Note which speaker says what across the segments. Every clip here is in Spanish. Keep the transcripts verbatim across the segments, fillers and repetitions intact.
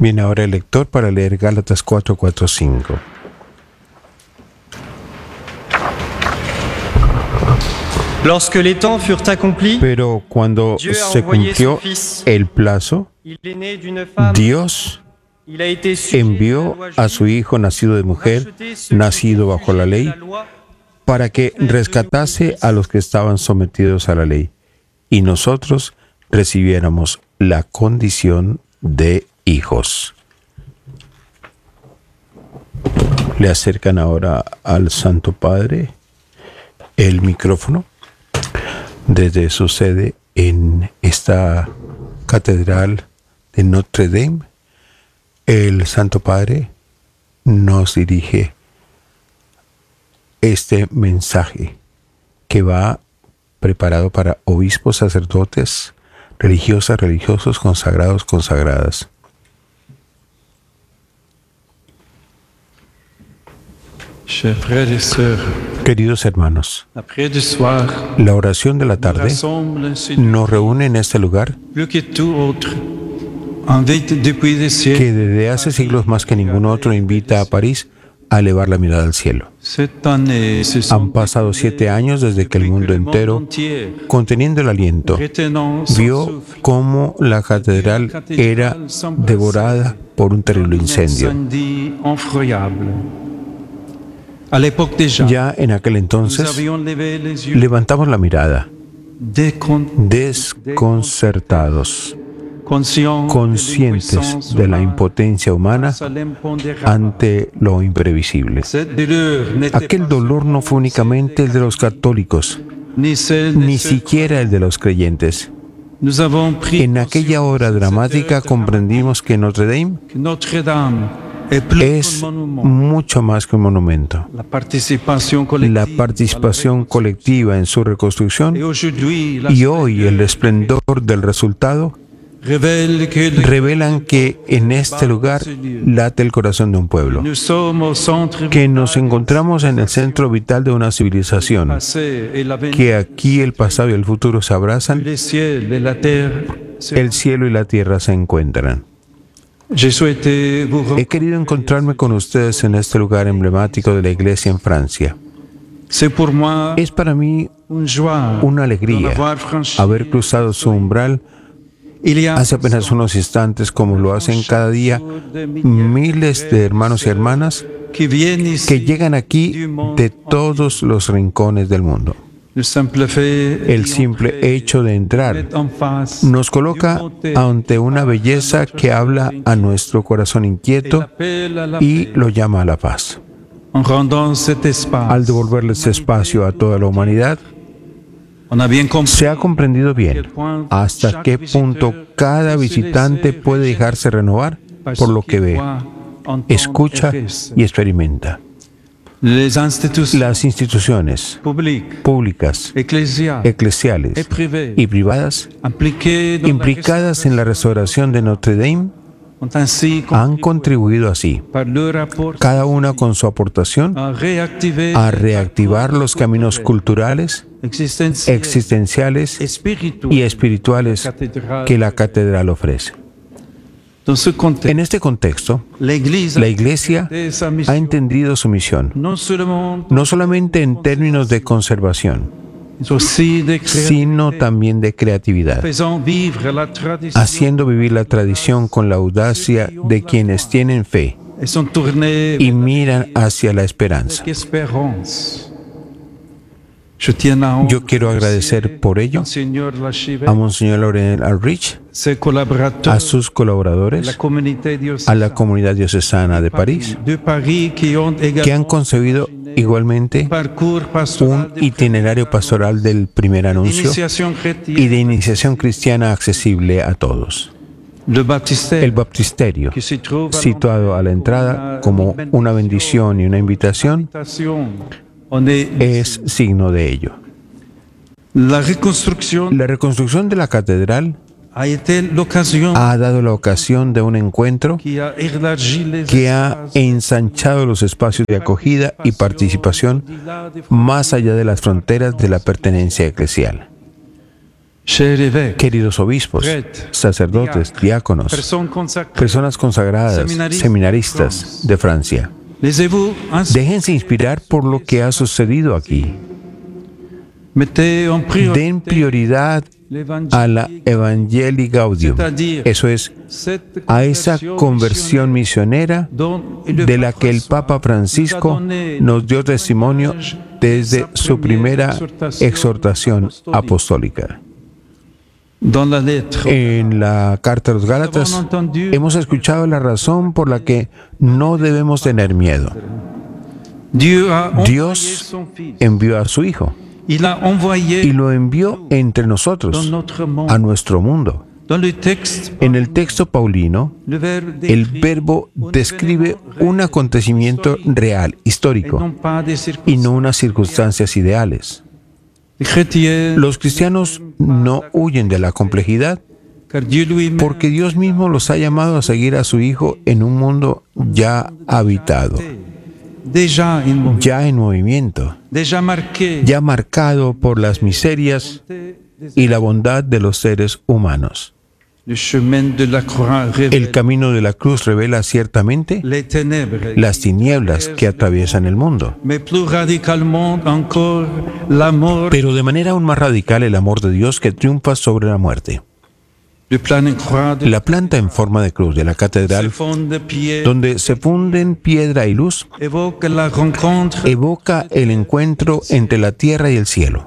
Speaker 1: Viene ahora el lector para leer Gálatas cuatro, cuatro, cinco.
Speaker 2: Lorsque les temps furent accomplis,
Speaker 1: Pero cuando
Speaker 2: Dieu a
Speaker 1: se
Speaker 2: envoyé son
Speaker 1: cumplió
Speaker 2: Fils.
Speaker 1: el plazo,
Speaker 2: Il est né d'une femme.
Speaker 1: Dios
Speaker 2: Il a été sujet
Speaker 1: envió
Speaker 2: à la loi
Speaker 1: a su
Speaker 2: juive,
Speaker 1: Hijo nacido de mujer,
Speaker 2: racheté ceux qui
Speaker 1: nacido
Speaker 2: étaient
Speaker 1: bajo la
Speaker 2: sujets
Speaker 1: ley,
Speaker 2: à la loi,
Speaker 1: para que rescatase a los que estaban sometidos a la ley, y nosotros recibiéramos la condición de hijos. Le acercan ahora al Santo Padre el micrófono desde su sede en esta catedral de Notre Dame. El Santo Padre nos dirige este mensaje que va preparado para obispos, sacerdotes, religiosas, religiosos, consagrados, consagradas.
Speaker 3: Chers frères et sœurs,
Speaker 1: Queridos hermanos,
Speaker 3: la prière du soir
Speaker 1: la oración de la
Speaker 3: nous
Speaker 1: tarde
Speaker 3: rassemble ainsi
Speaker 1: nos reúne en este lugar
Speaker 3: plus que tout autre. Invite depuis des
Speaker 1: que
Speaker 3: siècles.
Speaker 1: desde hace siglos más que ningún otro invita a París a elevar la mirada al cielo.
Speaker 3: Cette année, ce sont
Speaker 1: Han pasado siete años desde que el mundo entero, conteniendo el aliento,
Speaker 3: retenant son
Speaker 1: vio
Speaker 3: souffle,
Speaker 1: cómo la catedral era devorada por un terrible incendio.
Speaker 3: incendie effroyable. À l'époque déjà,
Speaker 1: Ya en aquel
Speaker 3: nous
Speaker 1: entonces
Speaker 3: avions levé les yeux
Speaker 1: levantamos la mirada,
Speaker 3: décon-
Speaker 1: desconcertados,
Speaker 3: conscients
Speaker 1: conscientes de la impotencia humana ante lo imprevisible. Aquel dolor no fue únicamente el de los católicos,
Speaker 3: ni
Speaker 1: ni siquiera el de los creyentes. En aquella hora dramática comprendimos que Notre Dame es mucho más que un monumento.
Speaker 3: la participación
Speaker 1: La participación colectiva en su reconstrucción y hoy el esplendor del resultado revelan que en este lugar late el corazón de un pueblo, que nos encontramos en el centro vital de una civilización, que aquí el pasado y el futuro se abrazan, el cielo y la tierra se encuentran. He querido encontrarme con ustedes en este lugar emblemático de la Iglesia en Francia. Es para mí una alegría haber cruzado su umbral hace apenas unos instantes, como lo hacen cada día miles de hermanos y hermanas que llegan aquí de todos los rincones del mundo. El simple hecho de entrar nos coloca ante una belleza que habla a nuestro corazón inquieto y lo llama a la paz. Al devolverle este espacio a toda la humanidad, se ha comprendido bien hasta qué punto cada visitante puede dejarse renovar por lo que ve, escucha y experimenta. Las instituciones públicas, eclesiales y privadas implicadas en la restauración de Notre Dame han contribuido así, cada una con su aportación, a reactivar los caminos culturales, existenciales y espirituales que la catedral ofrece. En este contexto, la Iglesia ha entendido su misión, no solamente en términos de conservación, sino también de creatividad, haciendo vivir la tradición con la audacia de quienes tienen fe y miran hacia la esperanza. Yo quiero agradecer por ello a Monseñor Laurent Alrich, a sus colaboradores, a la comunidad diocesana de París, que han concebido igualmente un itinerario pastoral del primer anuncio y de iniciación cristiana accesible a todos. El baptisterio, situado a la entrada como una bendición y una invitación, es signo de ello. La reconstrucción de la catedral ha dado la ocasión de un encuentro que ha ensanchado los espacios de acogida y participación más allá de las fronteras de la pertenencia eclesial. queridos obispos, sacerdotes, diáconos, personas consagradas, seminaristas de Francia. Déjense inspirar por lo que ha sucedido aquí. Den prioridad a la Evangelii Gaudium, eso es, a esa conversión misionera de la que el Papa Francisco nos dio testimonio desde su primera exhortación apostólica. En la Carta a los Gálatas hemos escuchado la razón por la que no debemos tener miedo. Dios envió a su Hijo y lo envió entre nosotros, a nuestro mundo. En el texto paulino, el verbo describe un acontecimiento real, histórico, y no unas circunstancias ideales. Los cristianos no huyen de la complejidad, porque Dios mismo los ha llamado a seguir a su Hijo en un mundo ya habitado, ya en movimiento, ya marcado por las miserias y la bondad de los seres humanos. El camino de la cruz revela ciertamente las tinieblas que atraviesan el mundo, pero de manera aún más radical el amor de Dios que triunfa sobre la muerte. La planta en forma de cruz de la catedral, donde se funden piedra y luz, evoca el encuentro entre la tierra y el cielo.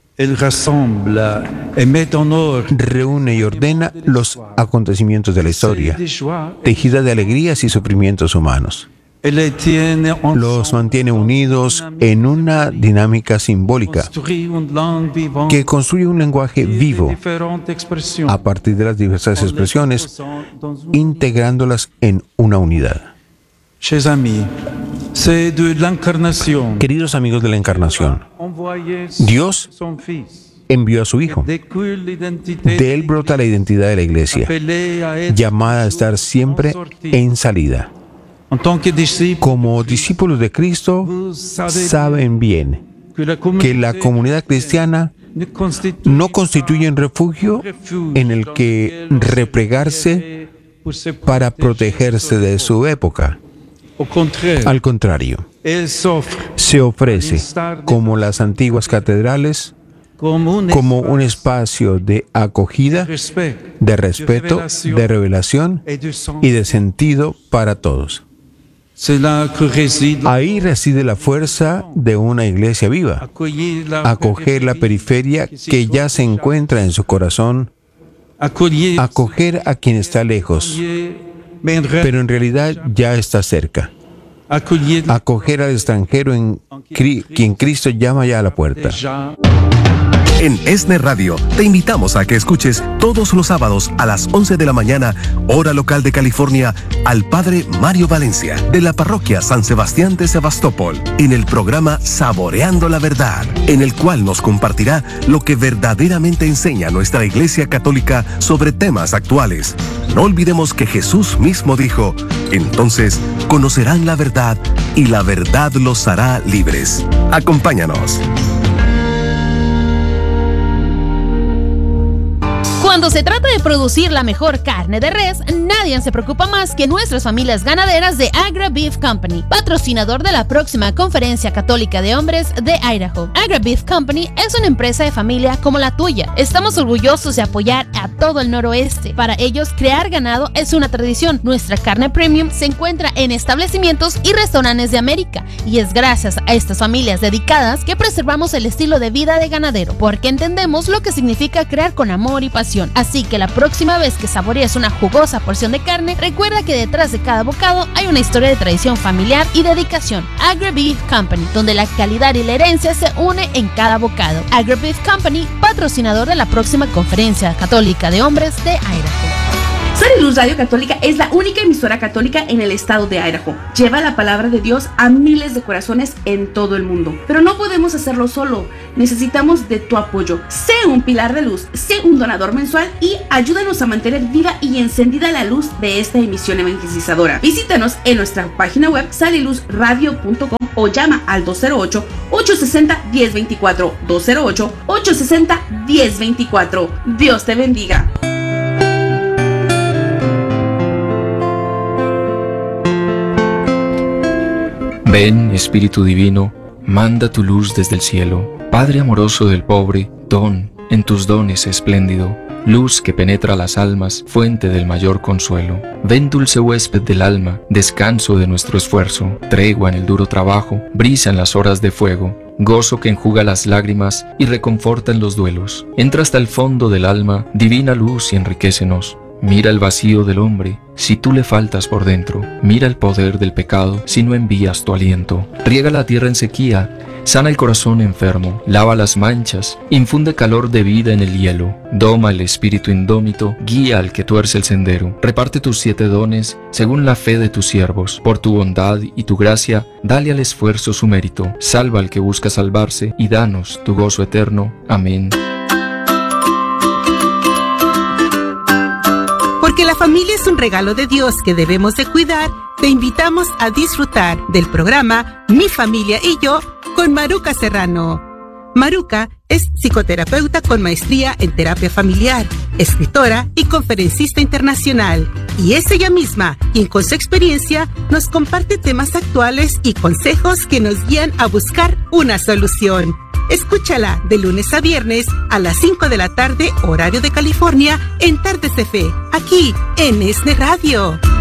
Speaker 1: Reúne y ordena los acontecimientos de la historia, tejida de alegrías y sufrimientos humanos. Los mantiene unidos en una dinámica simbólica que construye un lenguaje vivo a partir de las diversas expresiones, integrándolas en una unidad. Queridos amigos de la Encarnación, Dios envió a su Hijo. De él brota la identidad de la Iglesia, llamada a estar siempre en salida. Como discípulos de Cristo, saben bien que la comunidad cristiana no constituye un refugio en el que replegarse para protegerse de su época. Al contrario, se ofrece, como las antiguas catedrales, como un espacio de acogida, de respeto, de revelación y de sentido para todos. Ahí reside la fuerza de una iglesia viva, acoger la periferia que ya se encuentra en su corazón, acoger a quien está lejos, pero en realidad ya está cerca, acoger al extranjero en quien Cristo llama ya a la puerta.
Speaker 4: En ESNE Radio te invitamos a que escuches todos los sábados a las once de la mañana, hora local de California, al Padre Mario Valencia, de la parroquia San Sebastián de Sebastopol, en el programa Saboreando la Verdad, en el cual nos compartirá lo que verdaderamente enseña nuestra Iglesia Católica sobre temas actuales. No olvidemos que Jesús mismo dijo: entonces conocerán la verdad y la verdad los hará libres. Acompáñanos.
Speaker 5: Cuando se trata de producir la mejor carne de res, nadie se preocupa más que nuestras familias ganaderas de Agra Beef Company, patrocinador de la próxima Conferencia Católica de Hombres de Idaho. Agra Beef Company es una empresa de familia como la tuya. Estamos orgullosos de apoyar a todo el noroeste. Para ellos, crear ganado es una tradición. Nuestra carne premium se encuentra en establecimientos y restaurantes de América, y es gracias a estas familias dedicadas que preservamos el estilo de vida de ganadero, porque entendemos lo que significa crear con amor y pasión. Así que la próxima vez que saborees una jugosa porción de carne, recuerda que detrás de cada bocado hay una historia de tradición familiar y dedicación. Agra Beef Company, donde la calidad y la herencia se une en cada bocado. Agra Beef Company, patrocinador de la próxima Conferencia Católica de Hombres de Idaho.
Speaker 6: Saliluz Radio Católica es la única emisora católica en el estado de Idaho. Lleva la palabra de Dios a miles de corazones en todo el mundo. Pero no podemos hacerlo solo. Necesitamos de tu apoyo. Sé un pilar de luz, sé un donador mensual y ayúdanos a mantener viva y encendida la luz de esta emisión evangelizadora. Visítanos en nuestra página web saliluz radio punto com o llama al dos cero ocho, ocho seis cero, uno cero dos cuatro, dos cero ocho, ocho seis cero, uno cero dos cuatro. Dios te bendiga.
Speaker 7: Ven, Espíritu Divino, manda tu luz desde el cielo. Padre amoroso del pobre, don en tus dones espléndido. Luz que penetra las almas, fuente del mayor consuelo. Ven, dulce huésped del alma, descanso de nuestro esfuerzo, tregua en el duro trabajo, brisa en las horas de fuego, gozo que enjuga las lágrimas y reconforta en los duelos. Entra hasta el fondo del alma, divina luz y enriquécenos. Mira el vacío del hombre, si tú le faltas por dentro. Mira el poder del pecado, si no envías tu aliento. Riega la tierra en sequía, sana el corazón enfermo, lava las manchas, infunde calor de vida en el hielo. Doma el espíritu indómito, guía al que tuerce el sendero. Reparte tus siete dones según la fe de tus siervos. Por tu bondad y tu gracia, dale al esfuerzo su mérito. Salva al que busca salvarse y danos tu gozo eterno. Amén.
Speaker 8: Porque la familia es un regalo de Dios que debemos de cuidar, te invitamos a disfrutar del programa Mi Familia y Yo con Maruca Serrano. Maruca es psicoterapeuta con maestría en terapia familiar, escritora y conferencista internacional. Y es ella misma quien con su experiencia nos comparte temas actuales y consejos que nos guían a buscar una solución. Escúchala de lunes a viernes a las cinco de la tarde, horario de California, en Tardes de Fe, aquí en ESNE Radio.